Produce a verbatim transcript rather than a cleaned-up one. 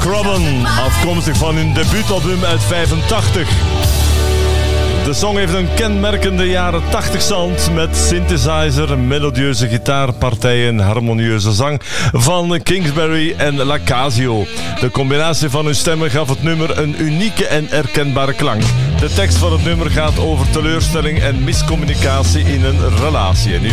Robin, afkomstig van hun debuutalbum uit vijfentachtig. De song heeft een kenmerkende jaren tachtig sound met synthesizer, melodieuze gitaarpartijen en harmonieuze zang van Kingsbury en La Casio. De combinatie van hun stemmen gaf het nummer een unieke en herkenbare klank. De tekst van het nummer gaat over teleurstelling en miscommunicatie in een relatie. En nu